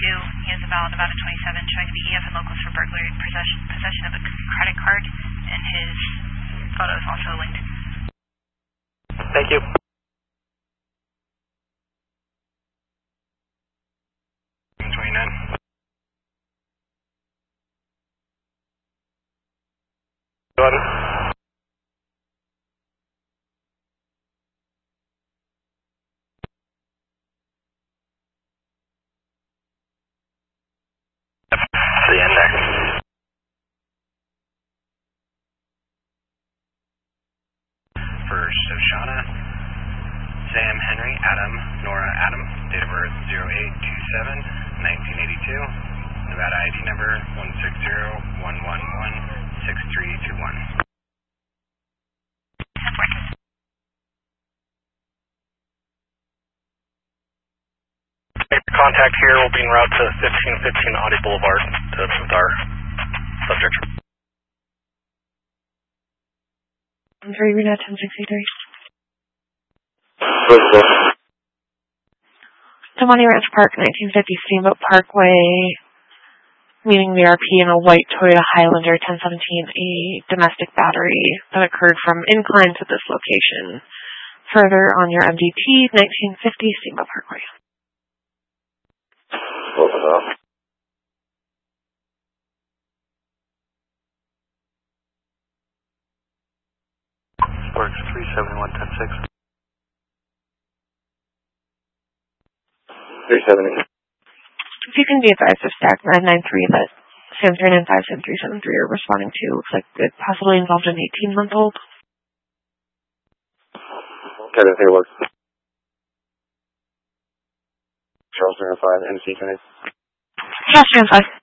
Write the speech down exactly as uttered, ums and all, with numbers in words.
two. He has a valid Nevada twenty-seven showing to be E F and locals for burglary and possession, possession of a credit card, and his photo is also linked. Thank you. twenty-nine. eleven. See you in there. For Shoshana, Sam Henry, Adam, Nora Adam, date of birth zero eight two seven nineteen eighty-two, Nevada I D number one six zero one one one six three two one. Contact here will be en route to fifteen fifteen Audi Boulevard to with our subject. I'm three, Rena ten sixty-three. Tamani Ranch Park, nineteen fifty Steamboat Parkway, meeting the R P in a white Toyota Highlander ten seventeen, a domestic battery that occurred from incline to this location. Further on your M D T, nineteen fifty Steamboat Parkway. Open up. Works three seventy-one ten six. three seventy. If you can be advised of stack nine nine three that Sam three nine five, Sam three seven three are responding to, looks like it possibly involved an eighteen-month-old. Kevin Taylor. Charles three oh five, M C five. Charles three oh five.